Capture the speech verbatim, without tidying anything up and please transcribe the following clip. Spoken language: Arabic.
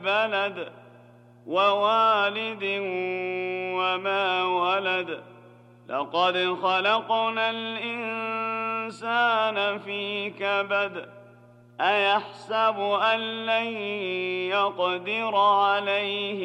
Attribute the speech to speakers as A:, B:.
A: والبلد ووالد وما ولد لقد خلقنا الإنسان في كبد أيحسب أن لن يقدر عليه